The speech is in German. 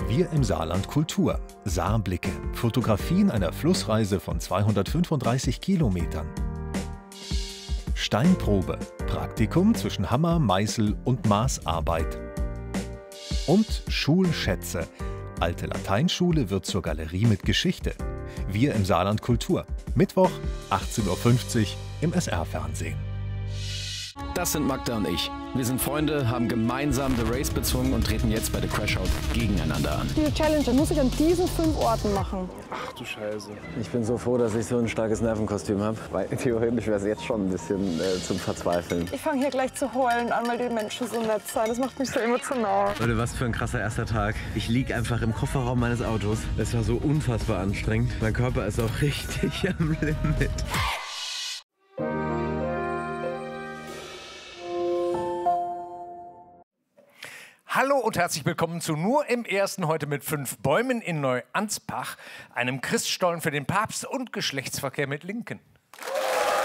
Wir im Saarland Kultur. Saarblicke. Fotografien einer Flussreise von 235 Kilometern. Steinprobe. Praktikum zwischen Hammer, Meißel und Maßarbeit. Und Schulschätze. Alte Lateinschule wird zur Galerie mit Geschichte. Wir im Saarland Kultur. Mittwoch, 18:50 Uhr im SR-Fernsehen. Das sind Magda und ich. Wir sind Freunde, haben gemeinsam The Race bezwungen und treten jetzt bei The Crashout gegeneinander an. Diese Challenge muss ich an diesen 5 Orten machen. Ach du Scheiße. Ich bin so froh, dass ich so ein starkes Nervenkostüm habe. Weil theoretisch wäre es jetzt schon ein bisschen zum Verzweifeln. Ich fange hier gleich zu heulen an, weil die Menschen so nett sind. Das macht mich so emotional. Leute, was für ein krasser erster Tag. Ich liege einfach im Kofferraum meines Autos. Es war so unfassbar anstrengend. Mein Körper ist auch richtig am Limit. Hallo und herzlich willkommen zu Nur im Ersten, heute mit 5 Bäumen in Neuansbach, einem Christstollen für den Papst und Geschlechtsverkehr mit Linken.